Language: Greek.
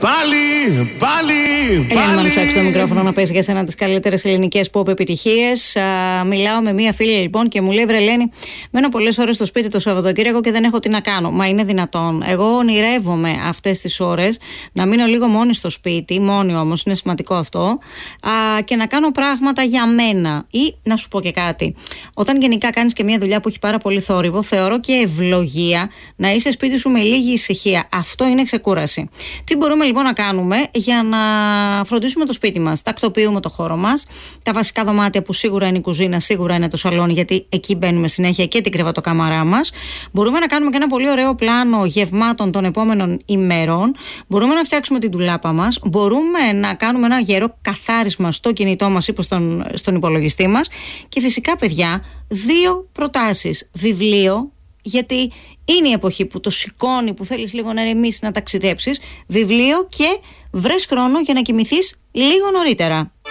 Ελένη ψάξει το μικρόφωνο να παίζει για σένα τις καλύτερες ελληνικές pop επιτυχίες. Μιλάω με μία φίλη λοιπόν και μου λέει: βρε Ελένη, μένω πολλές ώρες στο σπίτι το Σαββατοκύριακο και δεν έχω τι να κάνω. Μα είναι δυνατόν? Εγώ ονειρεύομαι αυτές τις ώρες να μείνω λίγο μόνη στο σπίτι, μόνη όμως, είναι σημαντικό αυτό, και να κάνω πράγματα για μένα. Ή να σου πω και κάτι. Όταν γενικά κάνεις και μία δουλειά που έχει πάρα πολύ θόρυβο, θεωρώ και ευλογία να είσαι σπίτι σου με λίγη ησυχία. Αυτό είναι ξεκούραση. Τι μπορούμε λοιπόν να κάνουμε για να φροντίσουμε το σπίτι μας? Τακτοποιούμε το χώρο μας. Τα βασικά δωμάτια που σίγουρα είναι η κουζίνα, σίγουρα είναι το σαλόνι, γιατί εκεί μπαίνουμε συνέχεια, και την κρεβατοκάμαρά μας. Μπορούμε να κάνουμε και ένα πολύ ωραίο πλάνο γευμάτων των επόμενων ημερών. Μπορούμε να φτιάξουμε την ντουλάπα μας. Μπορούμε να κάνουμε ένα γερό καθάρισμα στο κινητό μας ή στον υπολογιστή μας. Και φυσικά, παιδιά, 2 προτάσεις. Βιβλίο, γιατί είναι η εποχή που το σηκώνει, που θέλεις λίγο να ηρεμήσεις, να ταξιδέψεις. Βιβλίο, και βρες χρόνο για να κοιμηθείς λίγο νωρίτερα.